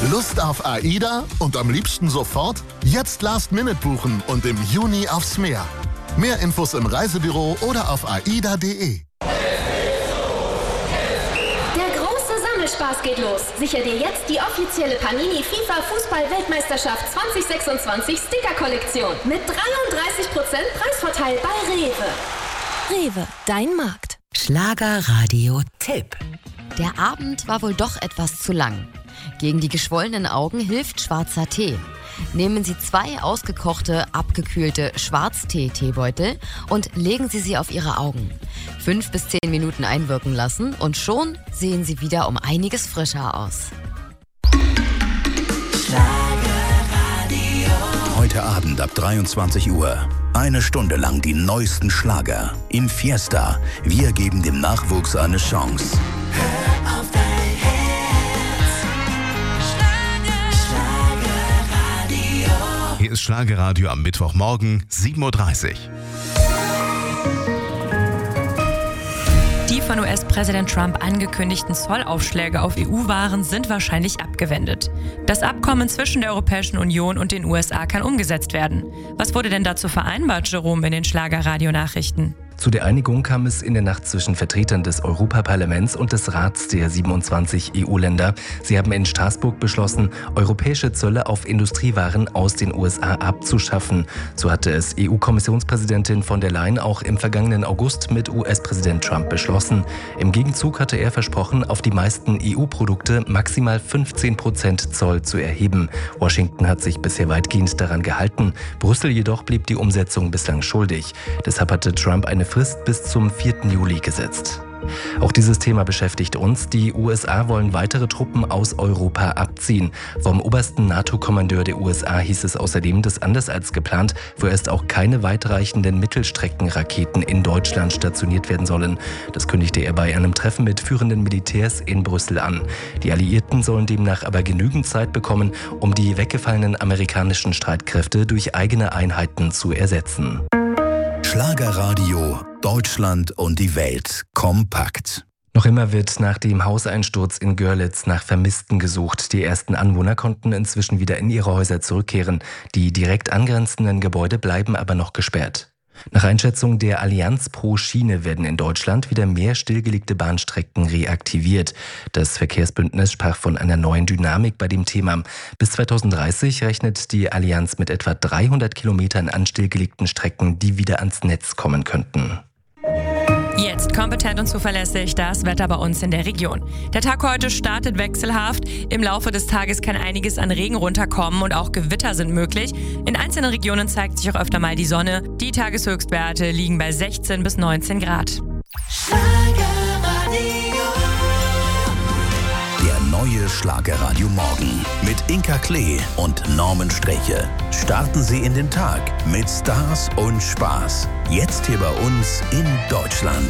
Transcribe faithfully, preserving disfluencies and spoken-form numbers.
Lust auf AIDA und am liebsten sofort? Jetzt Last Minute buchen und im Juni aufs Meer. Mehr Infos im Reisebüro oder auf aida punkt de. Der große Sammelspaß geht los. Sicher dir jetzt die offizielle Panini FIFA Fußball-Weltmeisterschaft zwanzig sechsundzwanzig Sticker-Kollektion mit dreiunddreißig Prozent Preisvorteil bei Rewe. Rewe, dein Markt. Schlagerradio-Tipp. Der Abend war wohl doch etwas zu lang. Gegen die geschwollenen Augen hilft schwarzer Tee. Nehmen Sie zwei ausgekochte, abgekühlte Schwarztee-Teebeutel und legen Sie sie auf Ihre Augen. Fünf bis zehn Minuten einwirken lassen und schon sehen Sie wieder um einiges frischer aus. Heute Abend ab dreiundzwanzig Uhr. Eine Stunde lang die neuesten Schlager. In Fiesta. Wir geben dem Nachwuchs eine Chance. Hör auf dein Herz. Schlager, Schlagerradio. Hier ist Schlagerradio am Mittwochmorgen, sieben Uhr dreißig. Die von U S-Präsident Trump angekündigten Zollaufschläge auf E U-Waren sind wahrscheinlich abgewendet. Das Abkommen zwischen der Europäischen Union und den U S A kann umgesetzt werden. Was wurde denn dazu vereinbart, Jerome, in den Schlagerradio-Nachrichten? Zu der Einigung kam es in der Nacht zwischen Vertretern des Europaparlaments und des Rats der siebenundzwanzig E U-Länder. Sie haben in Straßburg beschlossen, europäische Zölle auf Industriewaren aus den U S A abzuschaffen. So hatte es E U-Kommissionspräsidentin von der Leyen auch im vergangenen August mit U S-Präsident Trump beschlossen. Im Gegenzug hatte er versprochen, auf die meisten E U-Produkte maximal fünfzehn Prozent Zoll zu erheben. Washington hat sich bisher weitgehend daran gehalten. Brüssel jedoch blieb die Umsetzung bislang schuldig. Deshalb hatte Trump eine Frist bis zum vierten Juli gesetzt. Auch dieses Thema beschäftigt uns. Die U S A wollen weitere Truppen aus Europa abziehen. Vom obersten NATO-Kommandeur der U S A hieß es außerdem, dass anders als geplant vorerst auch keine weitreichenden Mittelstreckenraketen in Deutschland stationiert werden sollen. Das kündigte er bei einem Treffen mit führenden Militärs in Brüssel an. Die Alliierten sollen demnach aber genügend Zeit bekommen, um die weggefallenen amerikanischen Streitkräfte durch eigene Einheiten zu ersetzen. Schlagerradio, Deutschland und die Welt kompakt. Noch immer wird nach dem Hauseinsturz in Görlitz nach Vermissten gesucht. Die ersten Anwohner konnten inzwischen wieder in ihre Häuser zurückkehren. Die direkt angrenzenden Gebäude bleiben aber noch gesperrt. Nach Einschätzung der Allianz pro Schiene werden in Deutschland wieder mehr stillgelegte Bahnstrecken reaktiviert. Das Verkehrsbündnis sprach von einer neuen Dynamik bei dem Thema. Bis zweitausenddreißig rechnet die Allianz mit etwa dreihundert Kilometern an stillgelegten Strecken, die wieder ans Netz kommen könnten. Jetzt kompetent und zuverlässig das Wetter bei uns in der Region. Der Tag heute startet wechselhaft. Im Laufe des Tages kann einiges an Regen runterkommen und auch Gewitter sind möglich. In einzelnen Regionen zeigt sich auch öfter mal die Sonne. Die Tageshöchstwerte liegen bei sechzehn bis neunzehn Grad. Der neue Schlagerradio Morgen mit Inka Klee und Norman Streche. Starten Sie in den Tag mit Stars und Spaß. Jetzt hier bei uns in Deutschland.